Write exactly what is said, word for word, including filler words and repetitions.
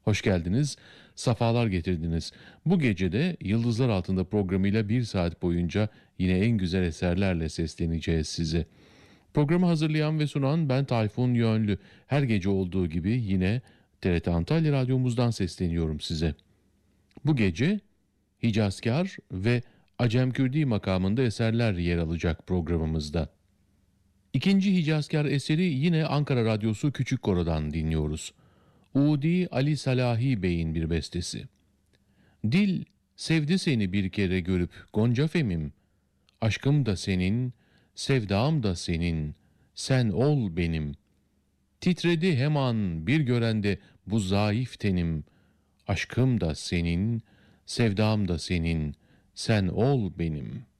Hoş geldiniz, safalar getirdiniz. Bu gece de Yıldızlar Altında programıyla bir saat boyunca yine en güzel eserlerle sesleneceğiz size. Programı hazırlayan ve sunan ben Tayfun Yönlü. Her gece olduğu gibi yine T R T Antalya Radyomuzdan sesleniyorum size. Bu gece Hicazkar ve Acem Kürdi makamında eserler yer alacak programımızda. İkinci Hicazkar eseri yine Ankara Radyosu Küçük Koro'dan dinliyoruz. Udi Ali Salahi Bey'in bir bestesi. Dil sevdi seni bir kere görüp Gonca Femim. Aşkım da senin, sevdam da senin, sen ol benim. Titredi hemen bir görende bu zayıf tenim. Aşkım da senin, sevdam da senin, sen ol benim.''